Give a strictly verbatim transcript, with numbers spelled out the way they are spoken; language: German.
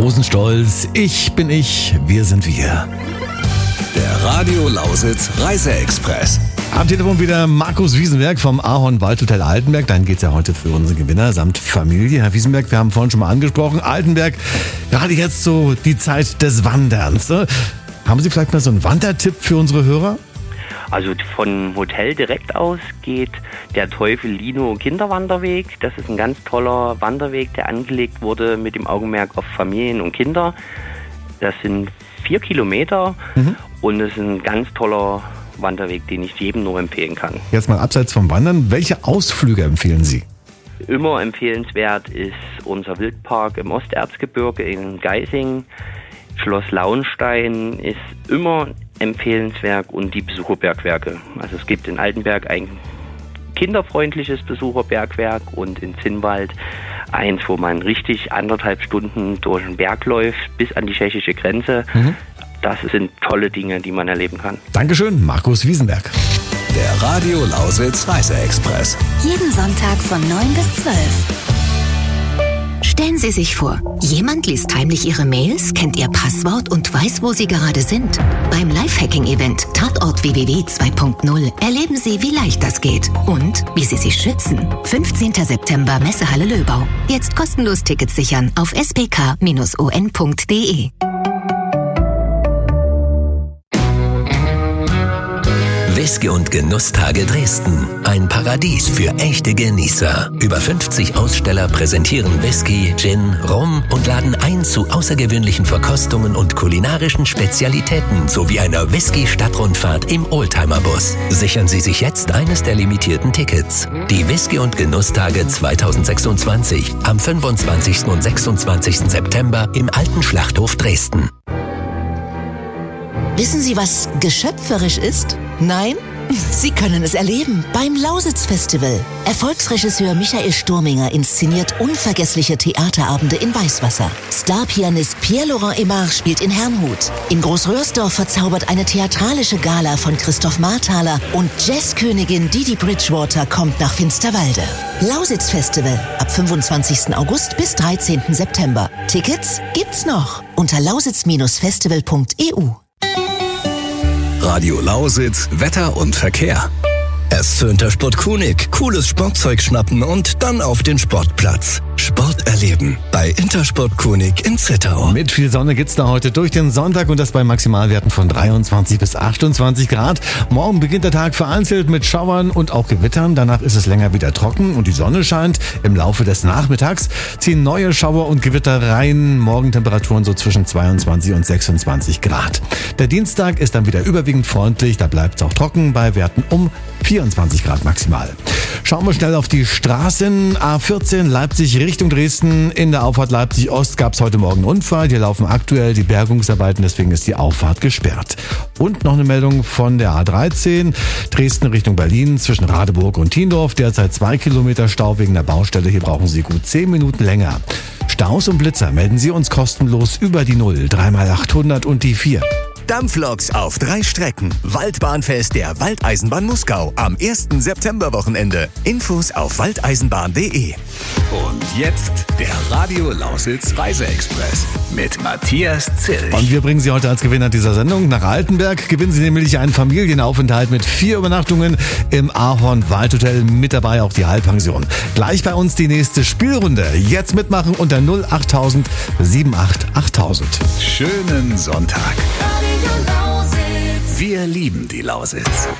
großen Stolz. Ich bin ich, wir sind wir. Der Radio Lausitz Reiseexpress. Am Telefon wieder Markus Wiesenberg vom Ahorn Waldhotel Altenberg. Dann geht's ja heute für unsere Gewinner samt Familie. Herr Wiesenberg, wir haben vorhin schon mal angesprochen, Altenberg, gerade jetzt so die Zeit des Wanderns. Ne? Haben Sie vielleicht mal so einen Wandertipp für unsere Hörer? Also von Hotel direkt aus geht der Teufel-Lino Kinderwanderweg. Das ist ein ganz toller Wanderweg, der angelegt wurde mit dem Augenmerk auf Familien und Kinder. Das sind vier Kilometer mhm. und es ist ein ganz toller Wanderweg, den ich jedem nur empfehlen kann. Jetzt mal abseits vom Wandern, welche Ausflüge empfehlen Sie? Immer empfehlenswert ist unser Wildpark im Osterzgebirge in Geising. Schloss Launstein ist immer empfehlenswert und die Besucherbergwerke. Also es gibt in Altenberg ein kinderfreundliches Besucherbergwerk und in Zinnwald eins, wo man richtig anderthalb Stunden durch den Berg läuft bis an die tschechische Grenze. Mhm. Das sind tolle Dinge, die man erleben kann. Dankeschön, Markus Wiesenberg. Der Radio Lausitz Reiseexpress. Jeden Sonntag von neun bis zwölf. Stellen Sie sich vor, jemand liest heimlich Ihre Mails, kennt Ihr Passwort und weiß, wo Sie gerade sind. Beim Lifehacking-Event Tatort W W W zwei Punkt null erleben Sie, wie leicht das geht und wie Sie sich schützen. fünfzehnten September Messehalle Löbau. Jetzt kostenlos Tickets sichern auf s p k Bindestrich o n Punkt d e. Whisky und Genusstage Dresden. Ein Paradies für echte Genießer. Über fünfzig Aussteller präsentieren Whisky, Gin, Rum und laden ein zu außergewöhnlichen Verkostungen und kulinarischen Spezialitäten sowie einer Whisky-Stadtrundfahrt im Oldtimer-Bus. Sichern Sie sich jetzt eines der limitierten Tickets. Die Whisky und Genusstage zweitausendsechsundzwanzig am fünfundzwanzigsten und sechsundzwanzigsten September im Alten Schlachthof Dresden. Wissen Sie, was geschöpferisch ist? Nein? Sie können es erleben beim Lausitz-Festival. Erfolgsregisseur Michael Sturminger inszeniert unvergessliche Theaterabende in Weißwasser. Starpianist Pierre-Laurent Aimard spielt in Herrnhut. In Großröhrsdorf verzaubert eine theatralische Gala von Christoph Marthaler und Jazzkönigin Didi Bridgewater kommt nach Finsterwalde. Lausitz-Festival ab fünfundzwanzigsten August bis dreizehnten September. Tickets gibt's noch unter lausitz Festival Punkt e u. Radio Lausitz, Wetter und Verkehr. Erst zu Intersport Kunig, cooles Sportzeug schnappen und dann auf den Sportplatz. Sport erleben bei Intersport Kunig in Zittau. Mit viel Sonne geht's da heute durch den Sonntag und das bei Maximalwerten von dreiundzwanzig bis achtundzwanzig Grad. Morgen beginnt der Tag vereinzelt mit Schauern und auch Gewittern. Danach ist es länger wieder trocken und die Sonne scheint. Im Laufe des Nachmittags ziehen neue Schauer und Gewitter rein. Morgentemperaturen so zwischen zweiundzwanzig und sechsundzwanzig Grad. Der Dienstag ist dann wieder überwiegend freundlich. Da bleibt es auch trocken bei Werten um vierundzwanzig Grad maximal. Schauen wir schnell auf die Straßen. A vierzehn Leipzig Richtung Dresden. In der Auffahrt Leipzig Ost gab es heute Morgen einen Unfall. Hier laufen aktuell die Bergungsarbeiten, deswegen ist die Auffahrt gesperrt. Und noch eine Meldung von der A dreizehn. Dresden Richtung Berlin zwischen Radeburg und Tiendorf. Derzeit zwei Kilometer Stau wegen der Baustelle. Hier brauchen Sie gut zehn Minuten länger. Staus und Blitzer melden Sie uns kostenlos über die null, drei mal achthundert und die vier. Dampfloks auf drei Strecken. Waldbahnfest der Waldeisenbahn Muskau am ersten September-Wochenende. Infos auf waldeisenbahn punkt de. Und jetzt der Radio Lausitz Reiseexpress mit Matthias Zilch. Und wir bringen Sie heute als Gewinner dieser Sendung nach Altenberg. Gewinnen Sie nämlich einen Familienaufenthalt mit vier Übernachtungen im Ahorn Waldhotel. Mit dabei auch die Halbpension. Gleich bei uns die nächste Spielrunde. Jetzt mitmachen unter null achttausend achtundsiebzig achttausend. Schönen Sonntag. Wir lieben die Lausitz.